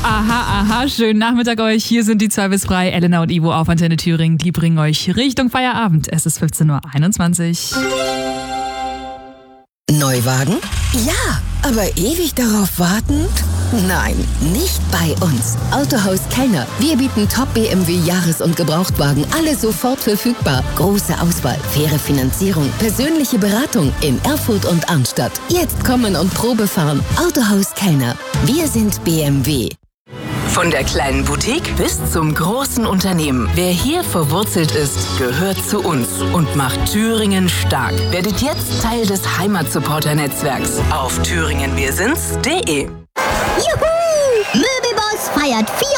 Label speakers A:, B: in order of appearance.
A: Aha, schönen Nachmittag euch. Hier sind die Servicefrei, Elena und Ivo auf Antenne Thüringen. Die bringen euch Richtung Feierabend. Es ist 15:21 Uhr.
B: Neuwagen? Ja, aber ewig darauf warten? Nein, nicht bei uns. Autohaus Kellner. Wir bieten Top-BMW-Jahres- und Gebrauchtwagen, alle sofort verfügbar. Große Auswahl, faire Finanzierung, persönliche Beratung in Erfurt und Arnstadt. Jetzt kommen und Probe fahren. Autohaus Kellner. Wir sind BMW.
C: Von der kleinen Boutique bis zum großen Unternehmen. Wer hier verwurzelt ist, gehört zu uns und macht Thüringen stark. Werdet jetzt Teil des Heimatsupporter-Netzwerks auf thüringenwirsinds.de.
D: Juhu! Möbelboss feiert 4